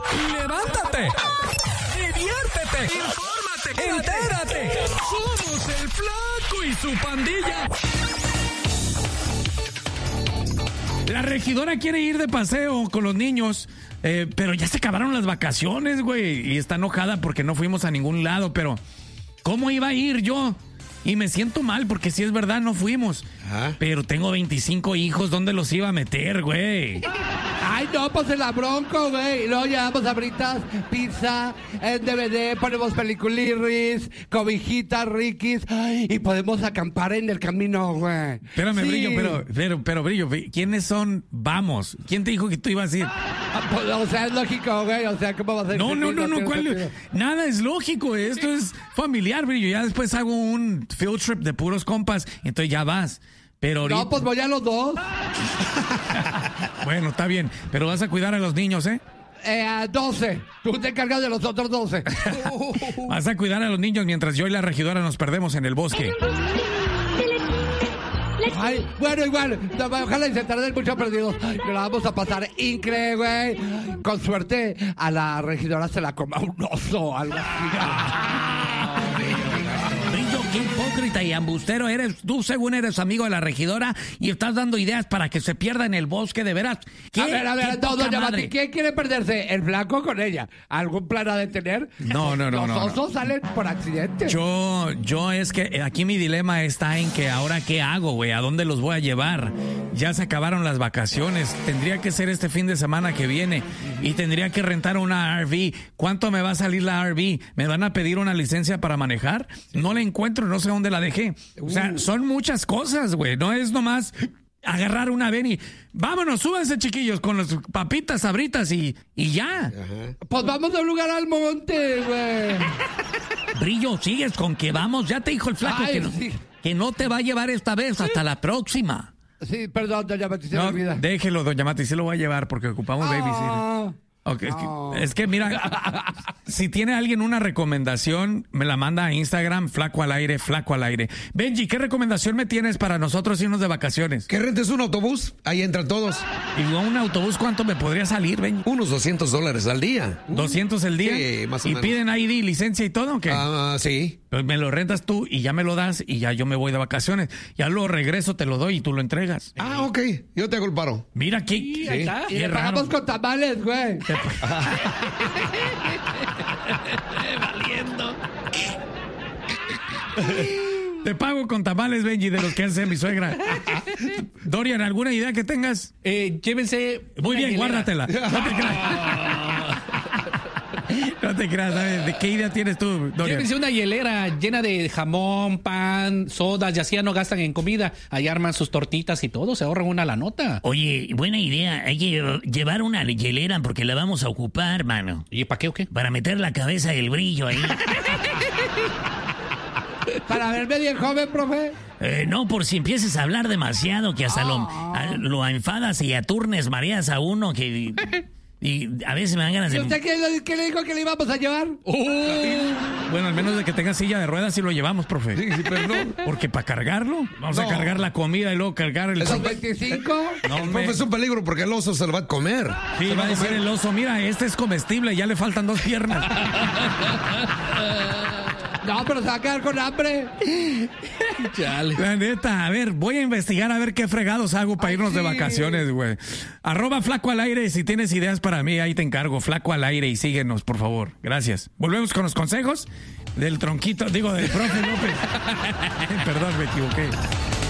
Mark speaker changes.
Speaker 1: Levántate, diviértete, infórmate, entérate. Somos el Flaco y su pandilla. La regidora quiere ir de paseo con los niños, pero ya se acabaron las vacaciones, güey. Y está enojada porque no fuimos a ningún lado, pero ¿cómo iba a ir yo? Y me siento mal porque si es verdad no fuimos. Ajá. Pero tengo 25 hijos, ¿dónde los iba a meter, güey?
Speaker 2: Ay, no, pues en la Bronco, güey. Y luego llevamos abritas, pizza, DVD, ponemos peliculirris, cobijitas, riquis. Ay, y podemos acampar en el camino, güey.
Speaker 3: Espérame, sí. Brillo, pero Brillo, ¿quiénes son? Vamos. ¿Quién te dijo que tú ibas a ir?
Speaker 2: Pues, o sea, es lógico, güey. O sea, ¿cómo va a ser?
Speaker 3: No. Nada es lógico. Esto es familiar, Brillo. Ya después hago un field trip de puros compas. Entonces ya vas. Pero ahorita...
Speaker 2: No, pues voy a los dos.
Speaker 3: Bueno, está bien. Pero vas a cuidar a los niños, ¿eh?
Speaker 2: 12. Tú te encargas de los otros 12.
Speaker 3: Vas a cuidar a los niños mientras yo y la regidora nos perdemos en el bosque.
Speaker 2: Ay, bueno, igual. Ojalá y se tarden mucho perdidos. Nos la vamos a pasar increíble, güey. Con suerte, a la regidora se la coma un oso o algo así.
Speaker 4: Qué hipócrita y embustero eres. Tú, según eres amigo de la regidora y estás dando ideas para que se pierda en el bosque, de veras.
Speaker 2: A ver, doña Mati, ¿quién quiere perderse? ¿El Flaco con ella? ¿Algún plan ha de tener?
Speaker 3: No.
Speaker 2: Los osos salen por accidente.
Speaker 3: Yo es que aquí mi dilema está en que ahora ¿qué hago, güey? ¿A dónde los voy a llevar? Ya se acabaron las vacaciones. Tendría que ser este fin de semana que viene y tendría que rentar una RV. ¿Cuánto me va a salir la RV? ¿Me van a pedir una licencia para manejar? No la encuentro, no sé dónde la dejé. O sea, son muchas cosas, güey. No es nomás agarrar una ven y vámonos, súbanse, chiquillos, con las papitas, sabritas y ya.
Speaker 2: Ajá. Pues vamos a un lugar al monte, güey.
Speaker 4: Brillo, sigues con que vamos. Ya te dijo el Flaco que no te va a llevar esta vez, hasta la próxima.
Speaker 2: Sí, perdón, doña Mati, se me olvida.
Speaker 3: Déjelo, doña Mati, sí lo voy a llevar porque ocupamos babysitter. Okay, es que mira, si tiene alguien una recomendación, me la manda a Instagram, Flaco al aire. Benji, ¿qué recomendación me tienes para nosotros irnos de vacaciones?
Speaker 5: Que rentes un autobús, ahí entran todos.
Speaker 3: ¿Y un autobús cuánto me podría salir, Benji?
Speaker 5: Unos $200 al día.
Speaker 3: ¿200 el día?
Speaker 5: Sí, más o menos.
Speaker 3: ¿Y piden ID, licencia y todo o qué?
Speaker 5: Sí.
Speaker 3: Pues me lo rentas tú y ya me lo das y ya yo me voy de vacaciones. Ya lo regreso, te lo doy y tú lo entregas.
Speaker 5: Ok, yo te hago el paro.
Speaker 3: Mira aquí.
Speaker 2: Sí, y le pagamos con tamales, güey.
Speaker 4: Valiendo.
Speaker 3: Te pago con tamales, Benji, de los que hace mi suegra. Dorian, ¿alguna idea que tengas?
Speaker 6: Llévense.
Speaker 3: Muy bien, guárdatela. No te creas. No te creas, ¿sabes? ¿De qué idea tienes tú, Dorian?
Speaker 6: Llévense una hielera llena de jamón, pan, sodas, y así ya no gastan en comida. Ahí arman sus tortitas y todo, se ahorran una la nota.
Speaker 4: Oye, buena idea. Hay que llevar una hielera porque la vamos a ocupar, mano.
Speaker 6: ¿Y para qué o qué?
Speaker 4: Para meter la cabeza y el brillo ahí.
Speaker 2: ¿Para verme bien joven, profe?
Speaker 4: No, por si empieces a hablar demasiado, que hasta lo enfadas y aturnes, mareas a uno, que... Y a veces me dan ganas de...
Speaker 2: ¿Usted qué le dijo que le íbamos a llevar?
Speaker 3: Bueno, al menos de que tenga silla de ruedas sí lo llevamos, profe.
Speaker 5: Sí, perdón.
Speaker 3: Porque para cargarlo, vamos a cargar la comida y luego cargar el...
Speaker 2: ¿Esos 25?
Speaker 3: No,
Speaker 5: Profe, es un peligro porque el oso se lo va a comer.
Speaker 3: Sí, va a decir el oso, mira, este es comestible, ya le faltan 2 piernas.
Speaker 2: No, pero se va a quedar con hambre.
Speaker 3: Chale. La neta, a ver, voy a investigar a ver qué fregados hago para irnos de vacaciones, güey. @Flaco al aire, si tienes ideas para mí, ahí te encargo. Flaco al aire y síguenos, por favor. Gracias. Volvemos con los consejos del tronquito, digo, del profe López. Perdón, me equivoqué.